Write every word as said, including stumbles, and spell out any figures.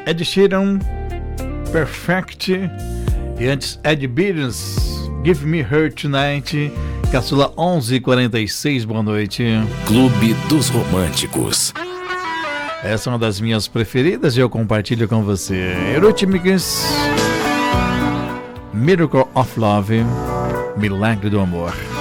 Ed Sheeran, Perfect. E antes, Ed Beatles, Give Me Her Tonight. Caçula onze e quarenta e seis, boa noite. Clube dos Românticos. Essa é uma das minhas preferidas e eu compartilho com você. Eurythmics, Miracle of Love, Milagre do Amor.